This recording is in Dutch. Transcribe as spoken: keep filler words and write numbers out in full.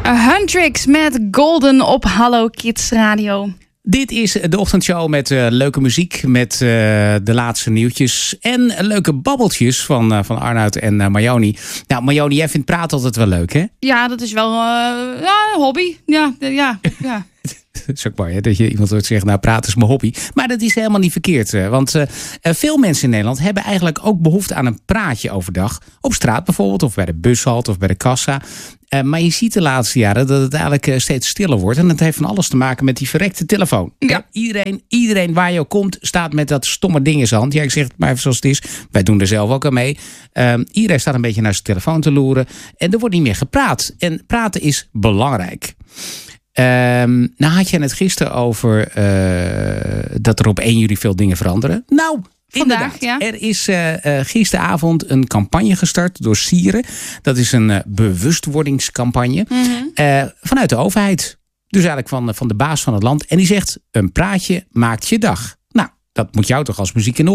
Huntrix met Golden op Hallo Kids Radio. Dit is de ochtendshow met uh, leuke muziek, met uh, de laatste nieuwtjes en leuke babbeltjes van, uh, van Arnoud en uh, Marjoni. Nou, Marjoni, jij vindt praten altijd wel leuk, hè? Ja, dat is wel uh, ja, een hobby. Ja, ja, ja. Het is ook mooi, hè? Dat je iemand hoort zeggen, nou, praten is mijn hobby. Maar dat is helemaal niet verkeerd. Want uh, veel mensen in Nederland hebben eigenlijk ook behoefte aan een praatje overdag. Op straat bijvoorbeeld, of bij de bushalte of bij de kassa. Uh, maar je ziet de laatste jaren dat het eigenlijk uh, steeds stiller wordt. En dat heeft van alles te maken met die verrekte telefoon. Ja. Ja, iedereen, iedereen waar je ook komt staat met dat stomme ding in zijn hand. Ja, ik zeg het maar even zoals het is. Wij doen er zelf ook aan mee. Uh, iedereen staat een beetje naar zijn telefoon te loeren. En er wordt niet meer gepraat. En praten is belangrijk. Um, nou had je het gisteren over uh, dat er op één juli veel dingen veranderen. Nou, vandaag, inderdaad. Ja. Er is uh, uh, gisteravond een campagne gestart door Sieren. Dat is een uh, bewustwordingscampagne mm-hmm. uh, vanuit de overheid. Dus eigenlijk van, van de baas van het land. En die zegt, een praatje maakt je dag. Nou, dat moet jou toch als muziek in